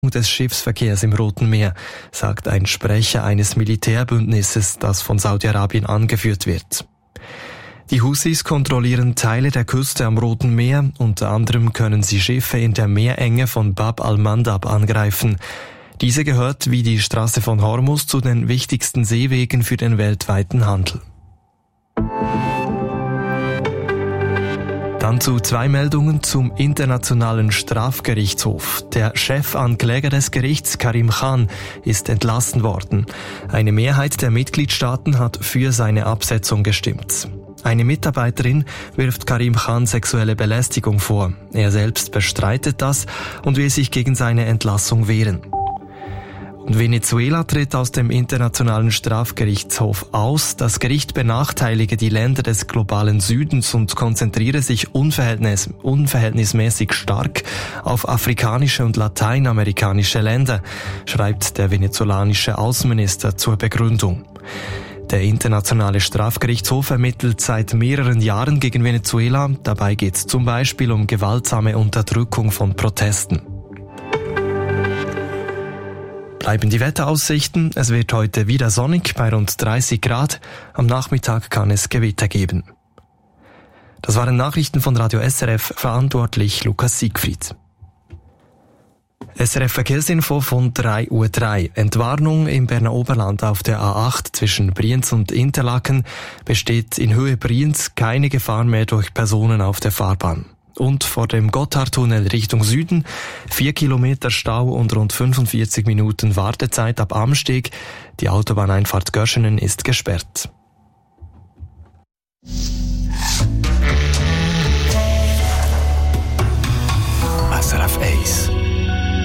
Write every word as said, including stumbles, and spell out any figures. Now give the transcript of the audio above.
des Schiffsverkehrs im Roten Meer, sagt ein Sprecher eines Militärbündnisses, das von Saudi-Arabien angeführt wird. Die Houthis kontrollieren Teile der Küste am Roten Meer, unter anderem können sie Schiffe in der Meerenge von Bab al-Mandab angreifen. Diese gehört wie die Straße von Hormuz zu den wichtigsten Seewegen für den weltweiten Handel. Dann zu zwei Meldungen zum Internationalen Strafgerichtshof. Der Chefankläger des Gerichts, Karim Khan, ist entlassen worden. Eine Mehrheit der Mitgliedstaaten hat für seine Absetzung gestimmt. Eine Mitarbeiterin wirft Karim Khan sexuelle Belästigung vor. Er selbst bestreitet das und will sich gegen seine Entlassung wehren. Und Venezuela tritt aus dem Internationalen Strafgerichtshof aus. Das Gericht benachteilige die Länder des globalen Südens und konzentriere sich unverhältnis, unverhältnismäßig stark auf afrikanische und lateinamerikanische Länder, schreibt der venezolanische Außenminister zur Begründung. Der Internationale Strafgerichtshof ermittelt seit mehreren Jahren gegen Venezuela. Dabei geht es zum Beispiel um gewaltsame Unterdrückung von Protesten. Bleiben die Wetteraussichten. Es wird heute wieder sonnig bei rund dreißig Grad. Am Nachmittag kann es Gewitter geben. Das waren Nachrichten von Radio S R F, verantwortlich Lukas Siegfried. S R F Verkehrsinfo von drei Uhr drei. Entwarnung im Berner Oberland auf der A acht zwischen Brienz und Interlaken besteht in Höhe Brienz keine Gefahr mehr durch Personen auf der Fahrbahn. Und vor dem Gotthardtunnel Richtung Süden vier Kilometer Stau und rund fünfundvierzig Minuten Wartezeit ab Amsteg. Die Autobahneinfahrt Görschenen ist gesperrt.